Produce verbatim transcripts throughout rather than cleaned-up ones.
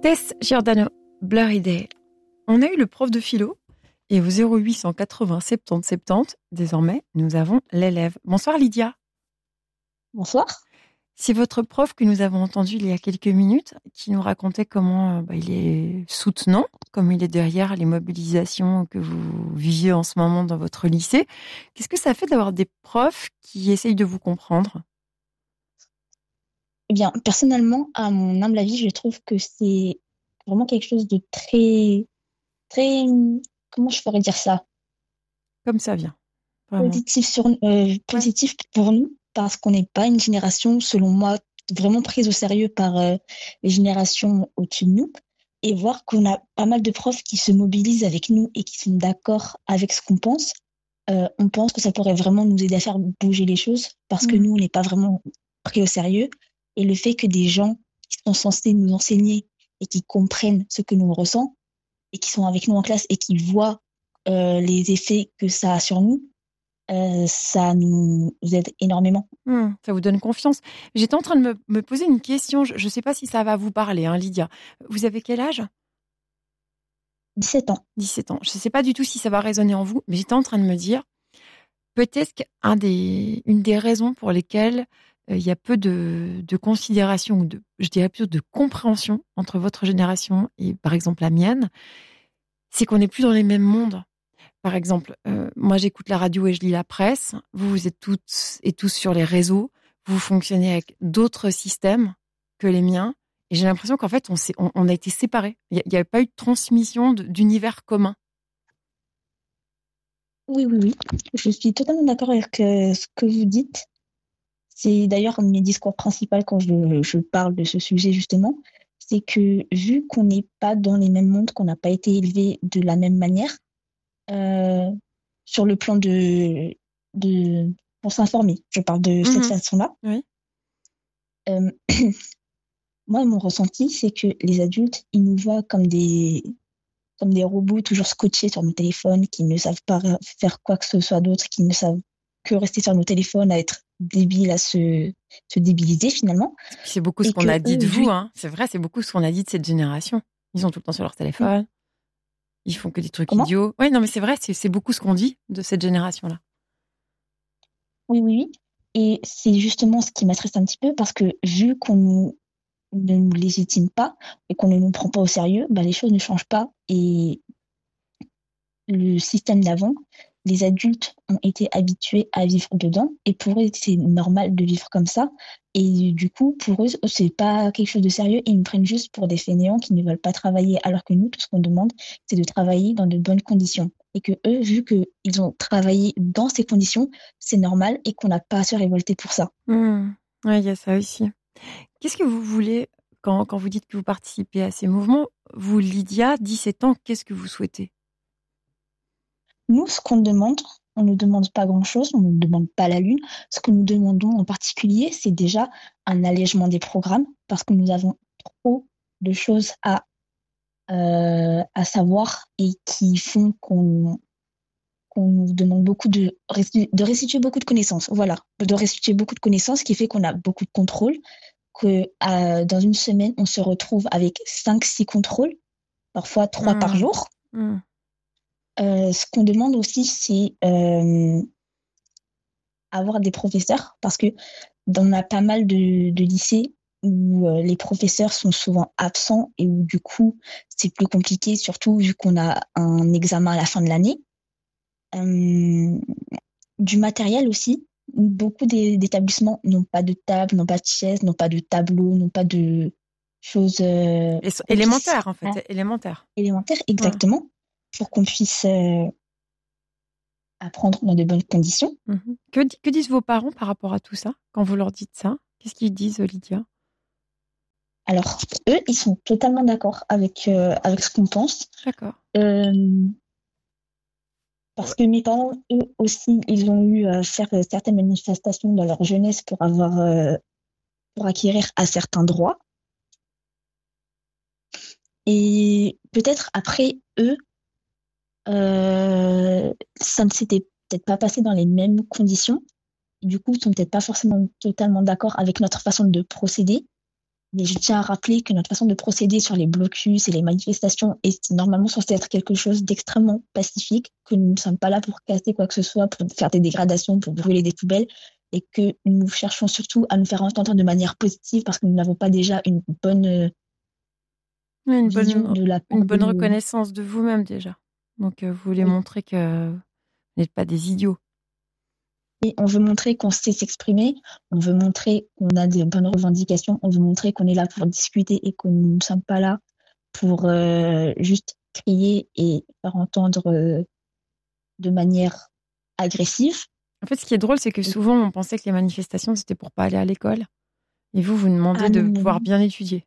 Tess Giordano, Blurry Day. On a eu le prof de philo et au zéro huit cent quatre-vingts soixante-dix soixante-dix, désormais, nous avons l'élève. Bonsoir Lydia. Bonsoir. C'est votre prof que nous avons entendu il y a quelques minutes qui nous racontait comment euh, bah, il est soutenant, comme il est derrière les mobilisations que vous viviez en ce moment dans votre lycée. Qu'est-ce que ça fait d'avoir des profs qui essayent de vous comprendre ? Eh bien, personnellement, à mon humble avis, je trouve que c'est vraiment quelque chose de très, très, comment je pourrais dire ça, Comme ça vient. Vraiment. positif sur, euh, positif pour nous, parce qu'on n'est pas une génération, selon moi, vraiment prise au sérieux par euh, les générations au-dessus de nous, et voir qu'on a pas mal de profs qui se mobilisent avec nous et qui sont d'accord avec ce qu'on pense. Euh, on pense que ça pourrait vraiment nous aider à faire bouger les choses, parce que Mmh. nous, on n'est pas vraiment pris au sérieux. Et le fait que des gens qui sont censés nous enseigner et qui comprennent ce que nous ressentons et qui sont avec nous en classe et qui voient euh, les effets que ça a sur nous, euh, ça nous aide énormément. Mmh, ça vous donne confiance. J'étais en train de me, me poser une question. Je ne sais pas si ça va vous parler, hein, Lydia. Vous avez quel âge ? dix-sept ans. dix-sept ans. Je ne sais pas du tout si ça va résonner en vous, mais j'étais en train de me dire, peut-être qu'une des, une des raisons pour lesquelles euh, il y a peu de, de considération, ou de, je dirais plutôt de compréhension entre votre génération et par exemple la mienne, c'est qu'on n'est plus dans les mêmes mondes. Par exemple, euh, moi j'écoute la radio et je lis la presse, vous, vous êtes toutes et tous sur les réseaux, vous fonctionnez avec d'autres systèmes que les miens, et j'ai l'impression qu'en fait on, s'est, on, on a été séparés. Il n'y a, a pas eu de transmission de, d'univers commun. Oui, oui, oui. Je suis totalement d'accord avec euh, ce que vous dites. C'est d'ailleurs un de mes discours principaux quand je, je parle de ce sujet, justement. C'est que vu qu'on n'est pas dans les mêmes mondes, qu'on n'a pas été élevé de la même manière, euh, sur le plan de, de pour s'informer, je parle de cette Mmh. façon-là. Oui. Euh, moi, mon ressenti, c'est que les adultes, ils nous voient comme des, comme des robots toujours scotchés sur nos téléphones, qui ne savent pas faire quoi que ce soit d'autre, qui ne savent que rester sur nos téléphones, à être débiles, à se, se débiliser finalement. Puis c'est beaucoup ce Et qu'on que a dit eux, de vu... vous, hein. C'est vrai, c'est beaucoup ce qu'on a dit de cette génération. Ils ont tout le temps sur leur téléphone, ils font que des trucs Comment? idiots. Oui, non, mais c'est vrai, c'est, c'est beaucoup ce qu'on dit de cette génération-là. Oui, oui, oui. Et c'est justement ce qui m'attriste un petit peu parce que vu qu'on nous, ne nous légitime pas et qu'on ne nous prend pas au sérieux, bah, les choses ne changent pas. Et le système d'avant, les adultes ont été habitués à vivre dedans et pour eux, c'est normal de vivre comme ça. Et du coup, pour eux, c'est pas quelque chose de sérieux et ils nous prennent juste pour des fainéants qui ne veulent pas travailler. Alors que nous, tout ce qu'on demande, c'est de travailler dans de bonnes conditions. Et que eux, vu qu'ils ont travaillé dans ces conditions, c'est normal et qu'on n'a pas à se révolter pour ça. Mmh. Oui, il y a ça aussi. Qu'est-ce que vous voulez, quand, quand vous dites que vous participez à ces mouvements, vous, Lydia, dix-sept ans, qu'est-ce que vous souhaitez ? Nous, ce qu'on demande, on ne demande pas grand-chose, on ne demande pas la lune. Ce que nous demandons en particulier, c'est déjà un allègement des programmes parce que nous avons trop de choses à, euh, à savoir et qui font qu'on, qu'on nous demande beaucoup de, resti- de restituer beaucoup de connaissances. Voilà, de restituer beaucoup de connaissances, ce qui fait qu'on a beaucoup de contrôles, que euh, dans une semaine, on se retrouve avec cinq, six contrôles, parfois trois par Mmh. jour. Mmh. Euh, ce qu'on demande aussi, c'est euh, avoir des professeurs, parce que on a pas mal de, de lycées où euh, les professeurs sont souvent absents et où du coup, c'est plus compliqué, surtout vu qu'on a un examen à la fin de l'année. Euh, du matériel aussi. Beaucoup d'é- d'établissements n'ont pas de table, n'ont pas de chaise, n'ont pas de tableau, n'ont pas de choses euh, Et so- propices élémentaire, en à fait, élémentaire. élémentaires, Mmh. exactement, pour qu'on puisse euh, apprendre dans de bonnes conditions. Mmh. Que, di- que disent vos parents par rapport à tout ça, quand vous leur dites ça ? Qu'est-ce qu'ils disent, Lydia ? Alors, eux, ils sont totalement d'accord avec, euh, avec ce qu'on pense. D'accord. Euh, parce que mes parents, eux aussi, ils ont eu à faire euh, certaines manifestations dans leur jeunesse pour avoir, euh, pour acquérir à certains droits. Et peut-être après eux, euh, ça ne s'était peut-être pas passé dans les mêmes conditions. Du coup, ils sont peut-être pas forcément totalement d'accord avec notre façon de procéder. Mais je tiens à rappeler que notre façon de procéder sur les blocus et les manifestations est normalement censée être quelque chose d'extrêmement pacifique, que nous ne sommes pas là pour casser quoi que ce soit, pour faire des dégradations, pour brûler des poubelles, et que nous cherchons surtout à nous faire entendre de manière positive parce que nous n'avons pas déjà une bonne euh, Oui, une vision bonne, de la une part de bonne nos... reconnaissance de vous-même déjà. Donc, euh, vous voulez Oui. montrer que vous n'êtes pas des idiots. Et on veut montrer qu'on sait s'exprimer, on veut montrer qu'on a des bonnes revendications, on veut montrer qu'on est là pour discuter et que nous ne sommes pas là pour euh, juste crier et faire entendre euh, de manière agressive. En fait, ce qui est drôle, c'est que souvent, on pensait que les manifestations, c'était pour pas aller à l'école. Et vous, vous demandez Ah de non, non, pouvoir non. bien étudier.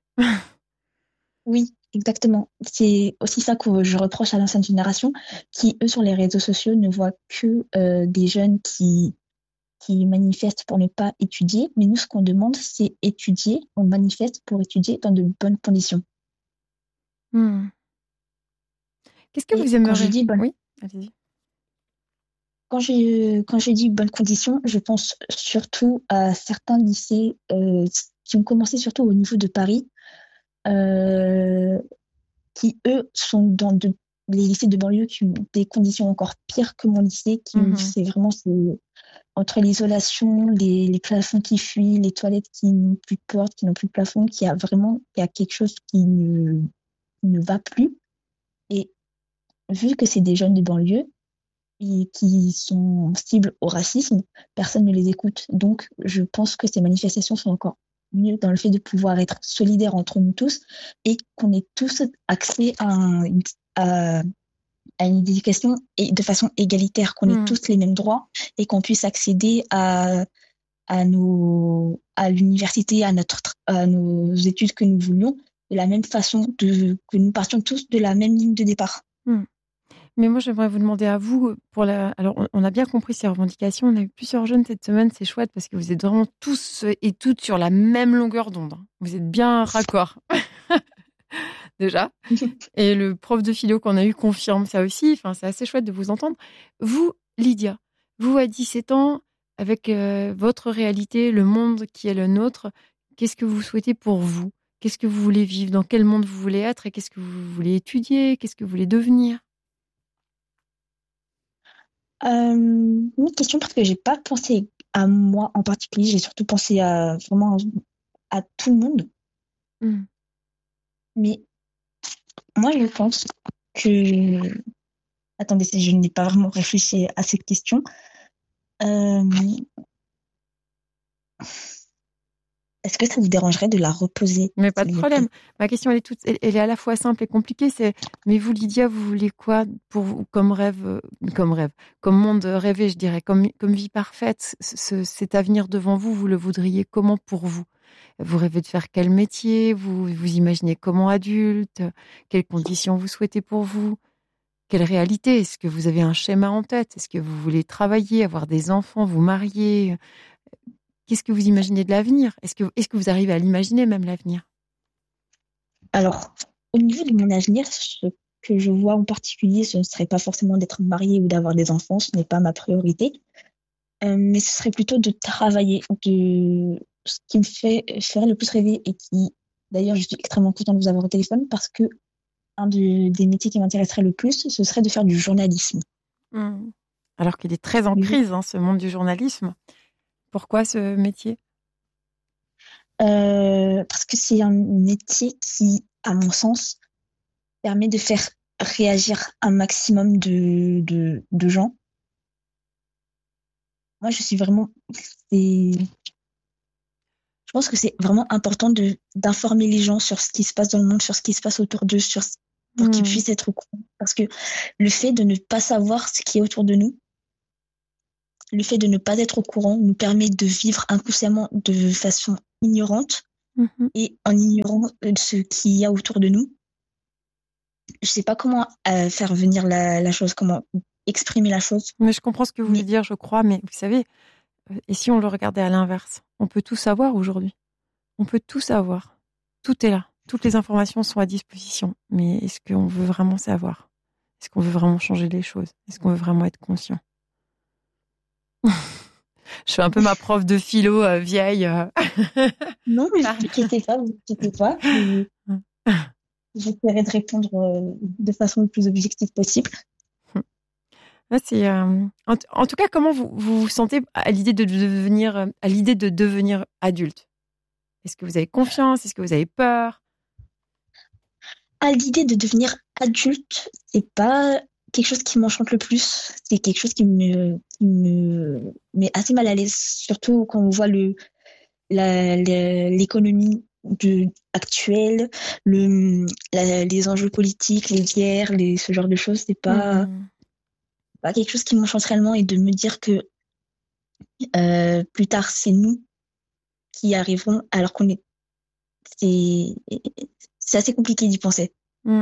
Oui, exactement. C'est aussi ça que je reproche à l'ancienne génération, qui, eux, sur les réseaux sociaux, ne voient que euh, des jeunes qui, qui manifestent pour ne pas étudier. Mais nous, ce qu'on demande, c'est étudier. On manifeste pour étudier dans de bonnes conditions. Hmm. Qu'est-ce que Et vous quand je aimeriez? dis bonne, Oui, allez-y. quand j'ai, quand j'ai dit bonnes conditions, je pense surtout à certains lycées euh, qui ont commencé surtout au niveau de Paris, euh, qui, eux, sont dans de, les lycées de banlieue qui ont des conditions encore pires que mon lycée, qui, Mhm. c'est vraiment, c'est, entre l'isolation, les, les plafonds qui fuient, les toilettes qui n'ont plus de porte, qui n'ont plus de plafond, qui a vraiment, il y a quelque chose qui ne, ne va plus. Et vu que c'est des jeunes de banlieue, et qui sont cibles au racisme, personne ne les écoute. Donc, je pense que ces manifestations sont encore mieux dans le fait de pouvoir être solidaires entre nous tous et qu'on ait tous accès à, un- à, à une éducation et de façon égalitaire, qu'on ait Hmm. tous les mêmes droits et qu'on puisse accéder à, à, nos, à l'université, à, notre, à nos études que nous voulions, de la même façon, de, que nous partions tous de la même ligne de départ. Hmm. Mais moi, j'aimerais vous demander à vous, pour la... Alors, on, on a bien compris ces revendications. On a eu plusieurs jeunes cette semaine. C'est chouette parce que vous êtes vraiment tous et toutes sur la même longueur d'onde. Hein. Vous êtes bien raccord, déjà. Et le prof de philo qu'on a eu confirme ça aussi. Enfin, c'est assez chouette de vous entendre. Vous, Lydia, vous à dix-sept ans, avec euh, votre réalité, le monde qui est le nôtre, qu'est-ce que vous souhaitez pour vous? Qu'est-ce que vous voulez vivre? Dans quel monde vous voulez être? Et qu'est-ce que vous voulez étudier? Qu'est-ce que vous voulez devenir? Euh, une question parce que j'ai pas pensé à moi en particulier, j'ai surtout pensé à vraiment à tout le monde. Hmm. Mais moi, je pense que... Attendez, c'est- je n'ai pas vraiment réfléchi à cette question. Euh, Est-ce que ça vous dérangerait de la reposer, Mais pas de s'il vous problème. plaît? Ma question, elle est toute, elle, elle est à la fois simple et compliquée. C'est, mais vous, Lydia, vous voulez quoi pour vous, comme rêve, euh, comme rêve, comme monde rêvé, je dirais, comme, comme vie parfaite, ce- ce- cet avenir devant vous, vous le voudriez comment pour vous? Vous rêvez de faire quel métier? Vous vous imaginez comment adulte? Quelles conditions vous souhaitez pour vous? Quelle réalité? Est-ce que vous avez un schéma en tête? Est-ce que vous voulez travailler, avoir des enfants, vous marier? Qu'est-ce que vous imaginez de l'avenir? Est-ce que, est-ce que vous arrivez à l'imaginer même l'avenir? Alors, au niveau de mon avenir, ce que je vois en particulier, ce ne serait pas forcément d'être mariée ou d'avoir des enfants, ce n'est pas ma priorité. Euh, mais ce serait plutôt de travailler, de ce qui me fait faire le plus rêver et qui, d'ailleurs, je suis extrêmement contente de vous avoir au téléphone parce que un de- des métiers qui m'intéresserait le plus, ce serait de faire du journalisme. Hmm. Alors qu'il est très en Oui. crise, hein, ce monde du journalisme. Pourquoi ce métier? Euh, parce que c'est un métier qui, à mon sens, permet de faire réagir un maximum de, de, de gens. Moi, je suis vraiment, c'est, je pense que c'est vraiment important de d'informer les gens sur ce qui se passe dans le monde, sur ce qui se passe autour d'eux, sur pour qu'ils Hmm. puissent être au courant. Parce que le fait de ne pas savoir ce qui est autour de nous, le fait de ne pas être au courant nous permet de vivre inconsciemment de façon ignorante Mhm. et en ignorant euh, ce qu'il y a autour de nous. Je sais pas comment euh, faire venir la, la chose, comment exprimer la chose, Mais je comprends ce que vous voulez mais dire, je crois, mais vous savez, euh, et si on le regardait à l'inverse? On peut tout savoir aujourd'hui. On peut tout savoir. Tout est là. Toutes les informations sont à disposition. Mais est-ce qu'on veut vraiment savoir? Est-ce qu'on veut vraiment changer les choses? Est-ce qu'on veut vraiment être conscient? Je fais un peu ma prof de philo euh, vieille. euh. Non, mais ne vous inquiétez pas, vous inquiétez pas. Je- J'essaierai de répondre euh, de façon le plus objective possible. Ah, c'est, euh, en, t- en tout cas, comment vous vous, vous sentez à l'idée de devenir, euh, à l'idée de devenir adulte? Est-ce que vous avez confiance? Est-ce que vous avez peur? À l'idée de devenir adulte, c'est pas quelque chose qui m'enchante le plus. C'est quelque chose qui me, qui me met assez mal à l'aise, surtout quand on voit le, la, la- l'économie de, actuelle, le, la- les enjeux politiques, les guerres, les, ce genre de choses. C'est pas, Hmm. pas quelque chose qui m'enchante réellement et de me dire que euh, plus tard, c'est nous qui y arriverons alors qu'on est, c'est, c'est assez compliqué d'y penser. Hmm.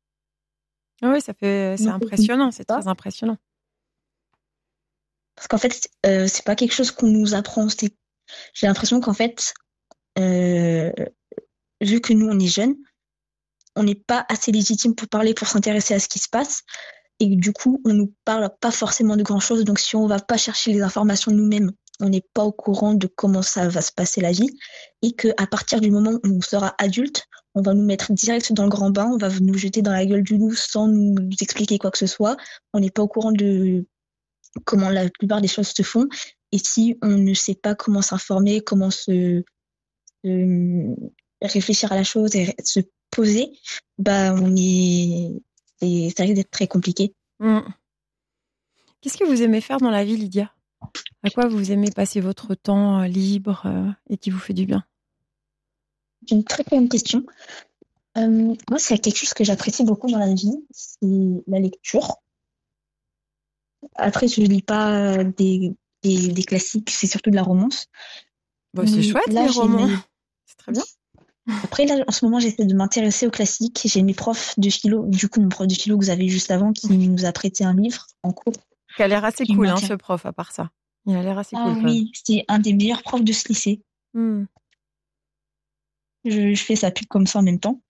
Ah oui, ça fait, c'est Donc, je ne impressionnant, pense c'est pas. très impressionnant. Parce qu'en fait, euh, c'est pas quelque chose qu'on nous apprend. C'est- J'ai l'impression qu'en fait, euh, vu que nous, on est jeunes, on n'est pas assez légitime pour parler, pour s'intéresser à ce qui se passe. Et du coup, on nous parle pas forcément de grand-chose. Donc, si on va pas chercher les informations nous-mêmes, on n'est pas au courant de comment ça va se passer la vie. Et que à partir du moment où on sera adulte, on va nous mettre direct dans le grand bain, on va nous jeter dans la gueule du loup sans nous expliquer quoi que ce soit. On n'est pas au courant de comment la plupart des choses se font. Et si on ne sait pas comment s'informer, comment se, se réfléchir à la chose et se poser, bah on est, c'est- ça risque d'être très compliqué. Hmm. Qu'est-ce que vous aimez faire dans la vie, Lydia? À quoi vous aimez passer votre temps euh, libre euh, et qui vous fait du bien? C'est une très bonne question. Euh, moi, c'est quelque chose que j'apprécie beaucoup dans la vie, c'est la lecture. Après, je lis pas des, des, des classiques, c'est surtout de la romance. Bon, c'est Mais chouette, là, les j'ai romans. mes... C'est très bien. Après, là, en ce moment, j'essaie de m'intéresser aux classiques. J'ai mes profs de philo, du coup, mon prof de philo que vous avez eu juste avant, qui nous a prêté un livre en cours Il a l'air assez qui cool, hein, m'intéresse. ce prof, à part ça. Il a l'air assez Ah cool, quand même. oui, c'est un des meilleurs profs de ce lycée. Hmm. Je, je fais sa pub comme ça en même temps.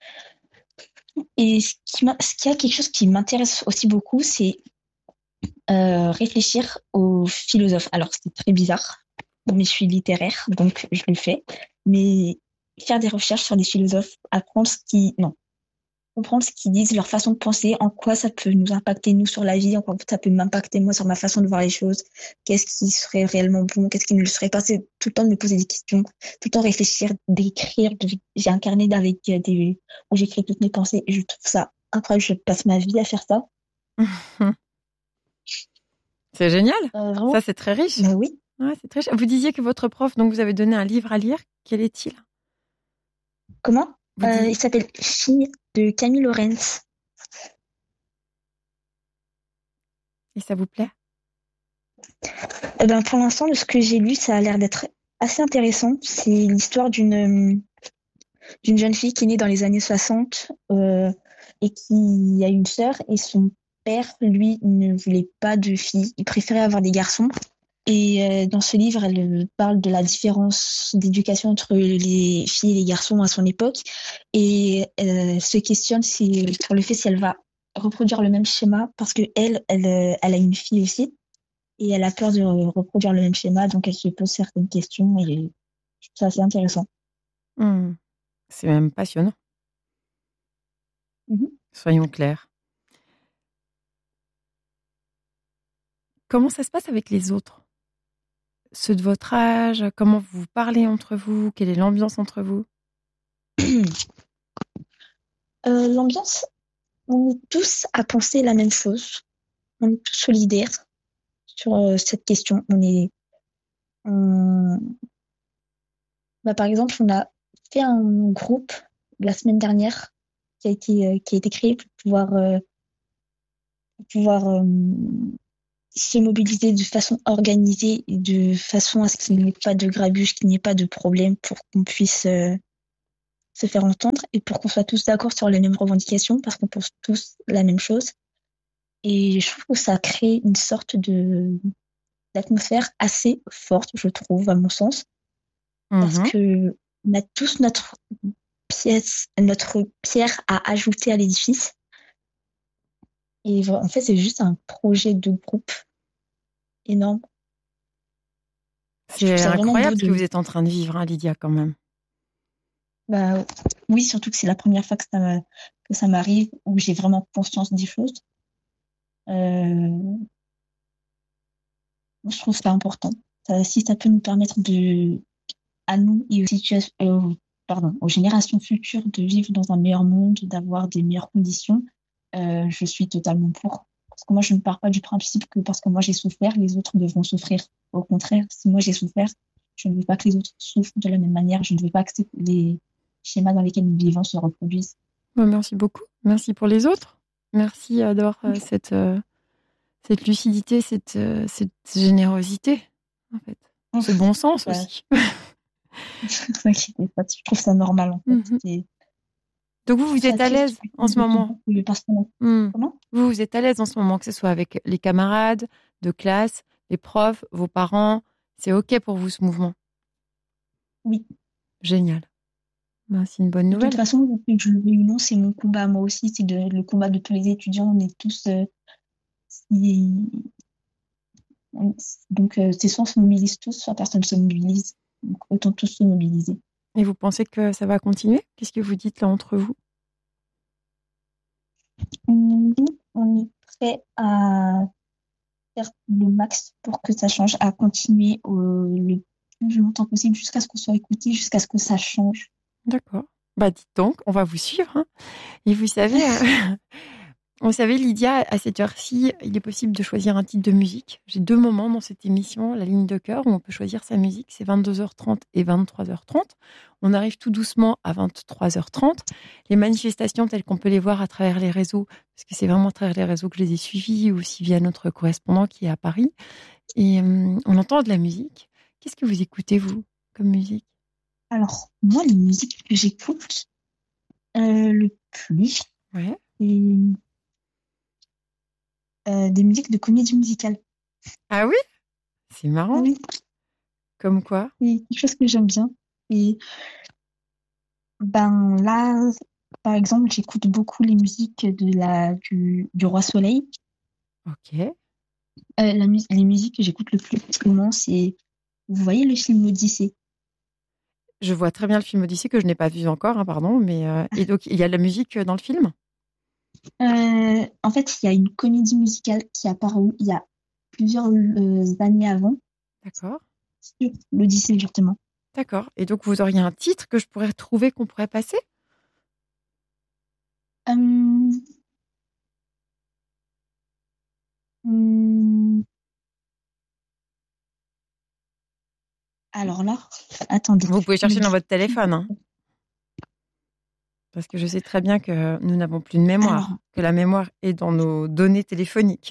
Et ce qui m'a, ce qui a quelque chose qui m'intéresse aussi beaucoup, c'est euh, réfléchir aux philosophes. Alors, c'est très bizarre, mais je suis littéraire, donc je le fais. Mais faire des recherches sur des philosophes, apprendre ce qui, non, comprendre ce qu'ils disent, leur façon de penser, en quoi ça peut nous impacter, nous, sur la vie, en quoi ça peut m'impacter, moi, sur ma façon de voir les choses, qu'est-ce qui serait réellement bon, qu'est-ce qui ne le serait pas. C'est tout le temps de me poser des questions, tout le temps réfléchir, d'écrire. de- J'ai un carnet avec euh, des, où j'écris toutes mes pensées et je trouve ça incroyable. Je passe ma vie à faire ça. C'est génial. Euh, Ça, vraiment? c'est très riche. Bah oui. Ouais, c'est très riche. Vous disiez que votre prof, donc, vous avez donné un livre à lire. Quel est-il? Comment? Vous Euh, dites... il s'appelle Fille de Camille Laurens. Et ça vous plaît? Eh ben, pour l'instant, de ce que j'ai lu, ça a l'air d'être assez intéressant. C'est l'histoire d'une euh, d'une jeune fille qui est née dans les années soixante euh, et qui a une sœur et son père, lui, ne voulait pas de filles. Il préférait avoir des garçons. Et euh, dans ce livre, elle euh, parle de la différence d'éducation entre les filles et les garçons à son époque. Et euh, elle se questionne si, sur le fait si elle va reproduire le même schéma parce que elle, elle, euh, elle a une fille aussi et elle a peur de reproduire le même schéma, donc elle se pose certaines questions et je trouve ça assez intéressant. Hmm. C'est même passionnant. Mhm. Soyons clairs. Comment ça se passe avec les autres? Ceux de votre âge? Comment vous vous parlez entre vous? Quelle est l'ambiance entre vous? Euh, l'ambiance, on est tous à penser la même chose. On est tous solidaires sur euh, cette question. On est, on- bah, par exemple, on a fait un groupe la semaine dernière qui a été, euh, qui a été créé pour pouvoir, euh, pour pouvoir euh, se mobiliser de façon organisée et de façon à ce qu'il n'y ait pas de grabuge, qu'il n'y ait pas de problème pour qu'on puisse euh, se faire entendre et pour qu'on soit tous d'accord sur les mêmes revendications parce qu'on pense tous la même chose. Et je trouve que ça crée une sorte de d'atmosphère assez forte, je trouve, à mon sens, parce Mhm. que on a tous notre pièce, notre pierre à ajouter à l'édifice. Et vra- en fait, c'est juste un projet de groupe énorme. Je trouve C'est ça vraiment beau incroyable ce que de. vous êtes en train de vivre, hein, Lydia, quand même. Bah, oui, surtout que c'est la première fois que ça, m'a- que ça m'arrive, où j'ai vraiment conscience des choses. Euh, je trouve ça important. Ça- si ça peut nous permettre de, à nous et aux situations, euh, pardon, aux générations futures de vivre dans un meilleur monde, d'avoir des meilleures conditions, euh, je suis totalement pour. Parce que moi, je ne pars pas du principe que parce que moi j'ai souffert, les autres devront souffrir. Au contraire, si moi j'ai souffert, je ne veux pas que les autres souffrent de la même manière. Je ne veux pas que ces- les schémas dans lesquels nous vivons se reproduisent. Bah, merci beaucoup. Merci pour les autres. Merci euh, d'avoir euh, cette, euh, cette lucidité, cette, euh, cette générosité, en fait. Ce bon sens Bah, aussi. ne vous inquiétez pas, je trouve ça normal en fait. Mhm. C'est- Donc vous, Je trouve vous ça êtes à triste l'aise en ce de se moment. dire que parce qu'on a- Hmm. Comment? Vous, vous êtes à l'aise en ce moment, que ce soit avec les camarades de classe, les profs, vos parents. C'est OK pour vous, ce mouvement. Oui. Génial. Ben, c'est une bonne De toute nouvelle. façon, que je le veuille ou non, c'est mon combat moi aussi, c'est de, le combat de tous les étudiants. On est tous. euh, si- on- donc, euh, c'est soit on se mobilise tous, soit personne ne se mobilise. Donc, autant tous se mobiliser. Et vous pensez que ça va continuer? Qu'est-ce que vous dites là entre vous? Nous, on est prêt à faire le max pour que ça change, à continuer au- le plus longtemps possible jusqu'à ce qu'on soit écouté, jusqu'à ce que ça change. D'accord. Bah dites donc, on va vous suivre, hein. Et vous savez, euh, vous savez, Lydia, à cette heure-ci, il est possible de choisir un titre de musique. J'ai deux moments dans cette émission, la ligne de cœur, où on peut choisir sa musique. C'est vingt-deux heures trente et vingt-trois heures trente. On arrive tout doucement à vingt-trois heures trente. Les manifestations telles qu'on peut les voir à travers les réseaux, parce que c'est vraiment à travers les réseaux que je les ai suivies, ou aussi via notre correspondant qui est à Paris. Et euh, on entend de la musique. Qu'est-ce que vous écoutez, vous, comme musique? Alors, moi, les musiques que j'écoute euh, le plus, Ouais. c'est euh, des musiques de comédie musicale. Ah oui? C'est marrant. Oui, Comme quoi? c'est quelque chose que j'aime bien. Et ben là, par exemple, j'écoute beaucoup les musiques de la, du, du Roi Soleil. Ok. Euh, la mus- les musiques que j'écoute le plus souvent, c'est, vous voyez le film Odyssée. Je vois très bien le film Odyssée que je n'ai pas vu encore, hein, pardon. Mais euh, et donc il y a de la musique euh, dans le film? Euh, en fait, il y a une comédie musicale qui est apparue il y a plusieurs euh, années avant, D'accord. sur l'Odyssée justement. D'accord. Et donc vous auriez un titre que je pourrais trouver qu'on pourrait passer? Euh, hum, alors là, attendez. Vous pouvez chercher dans votre L'Odyssée. téléphone, hein, parce que je sais très bien que nous n'avons plus de Alors, mémoire, que la mémoire est dans nos données téléphoniques.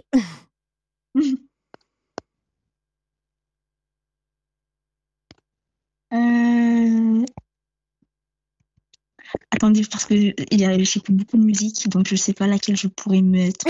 euh, attendez, parce que il y a, j'écoute beaucoup de musique, donc je sais pas laquelle je pourrais mettre.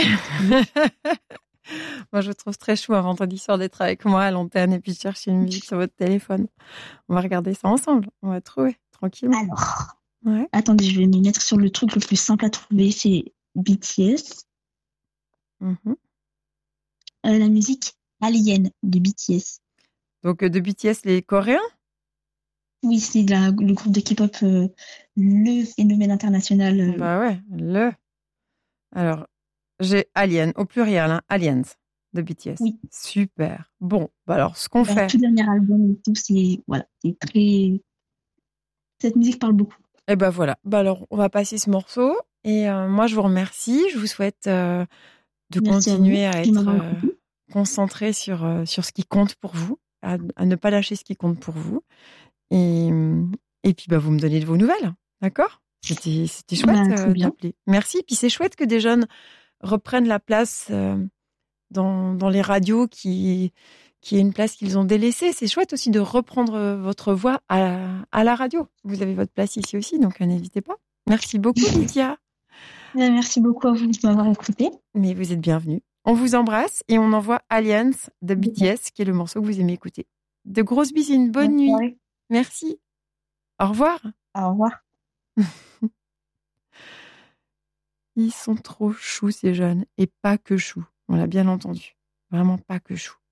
Moi, je trouve très chou un vendredi soir d'être avec moi à l'antenne et puis de chercher une musique sur votre téléphone. On va regarder ça ensemble. On va trouver tranquillement. Alors, Ouais. attendez, je vais me mettre sur le truc le plus simple à trouver, c'est B T S. Mhm. Euh, la musique Alien de B T S. Donc euh, de B T S, les Coréens? Oui, c'est la- le groupe de K-pop, euh, le phénomène international. euh, Bah ouais, le. Alors, j'ai Alien au pluriel, hein, Aliens de B T S. oui, Super. Bon, bah alors ce qu'on leur fait, tout dernier album et tout, c'est voilà, c'est très. Cette musique parle beaucoup. eh ben voilà. Bah alors on va passer ce morceau et euh, moi je vous remercie. Je vous souhaite euh, de Merci à vous continuer à de être m'avoir euh, écouté. concentré sur euh, sur ce qui compte pour vous, à, à ne pas lâcher ce qui compte pour vous. Et et puis bah vous me donnez de vos nouvelles, d'accord? C'était c'était chouette Bah, très euh, bien. d'appeler. Merci. Puis c'est chouette que des jeunes reprennent la place euh, dans, dans les radios qui, qui est une place qu'ils ont délaissée. C'est chouette aussi de reprendre votre voix à, à la radio. Vous avez votre place ici aussi, donc euh, n'hésitez pas. Merci beaucoup, Lydia. Euh, Merci beaucoup à vous de m'avoir écouté. Mais vous êtes bienvenue. On vous embrasse et on envoie Aliens de B T S, qui est le morceau que vous aimez écouter. De grosses bisous, une bonne Bonne nuit. soirée. Merci. Au revoir. Au revoir. Ils sont trop choux, ces jeunes. Et pas que choux. On l'a bien entendu. Vraiment pas que choux.